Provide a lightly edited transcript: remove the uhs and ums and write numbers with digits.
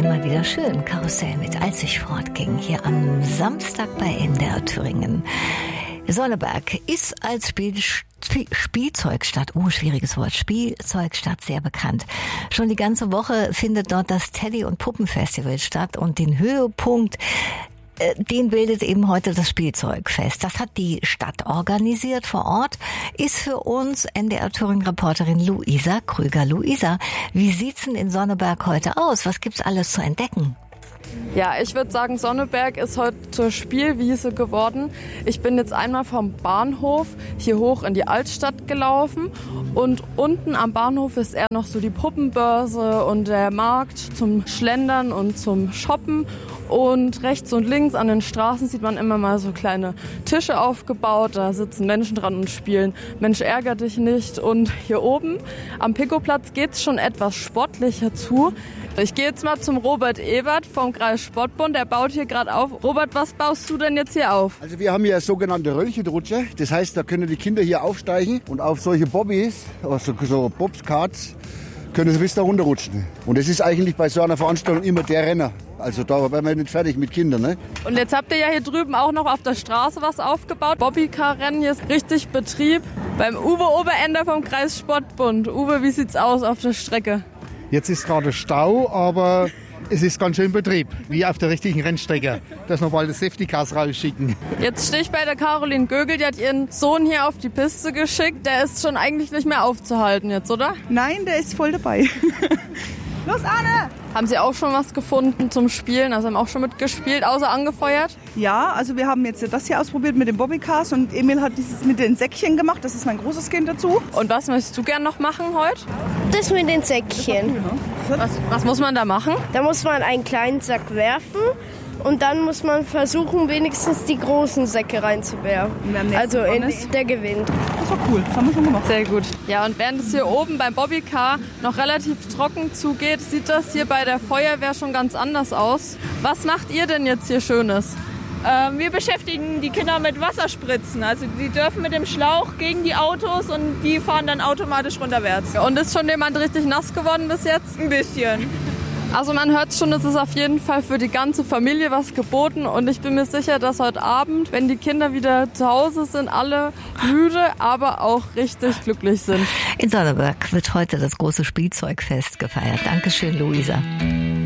mal wieder schön. Karussell mit Als ich fortging, hier am Samstag bei MDR Thüringen. Sonneberg ist als Spielzeugstadt, schwieriges Wort, Spielzeugstadt sehr bekannt. Schon die ganze Woche findet dort das Teddy- und Puppenfestival statt und den Höhepunkt, den bildet eben heute das Spielzeugfest. Das hat die Stadt organisiert vor Ort, ist für uns NDR Thüringen-Reporterin Luisa Krüger. Luisa, wie sieht's denn in Sonneberg heute aus? Was gibt's alles zu entdecken? Ja, ich würde sagen, Sonneberg ist heute zur Spielwiese geworden. Ich bin jetzt einmal vom Bahnhof hier hoch in die Altstadt gelaufen und unten am Bahnhof ist eher noch so die Puppenbörse und der Markt zum Schlendern und zum Shoppen. Und rechts und links an den Straßen sieht man immer mal so kleine Tische aufgebaut. Da sitzen Menschen dran und spielen Mensch, ärger dich nicht. Und hier oben am Picoplatz geht's schon etwas sportlicher zu. Ich gehe jetzt mal zum Robert Ebert vom Kreis Sportbund. Der baut hier gerade auf. Robert, was baust du denn jetzt hier auf? Also wir haben hier sogenannte Röllchenrutsche. Das heißt, da können die Kinder hier aufsteigen und auf solche Bobbys, also so Bobskarts, können sie bis da runterrutschen. Und das ist eigentlich bei so einer Veranstaltung immer der Renner. Also da werden wir nicht fertig mit Kindern, ne? Und jetzt habt ihr ja hier drüben auch noch auf der Straße was aufgebaut. Bobbycar-Rennen, hier ist richtig Betrieb. Beim Uwe Oberender vom Kreis Sportbund. Uwe, wie sieht's aus auf der Strecke? Jetzt ist gerade Stau, aber es ist ganz schön Betrieb, wie auf der richtigen Rennstrecke. Dass wir bald das Safety Cars rausschicken. Jetzt stehe ich bei der Caroline Gögel, die hat ihren Sohn hier auf die Piste geschickt. Der ist schon eigentlich nicht mehr aufzuhalten jetzt, oder? Nein, der ist voll dabei. Los, Arne! Haben Sie auch schon was gefunden zum Spielen? Also haben auch schon mitgespielt, außer angefeuert? Ja, also wir haben jetzt das hier ausprobiert mit den Bobbycars und Emil hat dieses mit den Säckchen gemacht. Das ist mein großes Kind dazu. Und was möchtest du gern noch machen heute? Das mit den Säckchen. Cool, ne? Was muss man da machen? Da muss man einen kleinen Sack werfen und dann muss man versuchen, wenigstens die großen Säcke reinzuwerfen. Also der gewinnt. Das war cool, das haben wir schon gemacht. Sehr gut. Ja, und während es hier oben beim Bobbycar noch relativ trocken zugeht, sieht das hier bei der Feuerwehr schon ganz anders aus. Was macht ihr denn jetzt hier Schönes? Wir beschäftigen die Kinder mit Wasserspritzen. Also die dürfen mit dem Schlauch gegen die Autos und die fahren dann automatisch runterwärts. Und ist schon jemand richtig nass geworden bis jetzt? Ein bisschen. Also man hört schon, es ist auf jeden Fall für die ganze Familie was geboten und ich bin mir sicher, dass heute Abend, wenn die Kinder wieder zu Hause sind, alle müde, aber auch richtig glücklich sind. In Sonneberg wird heute das große Spielzeugfest gefeiert. Dankeschön, Luisa.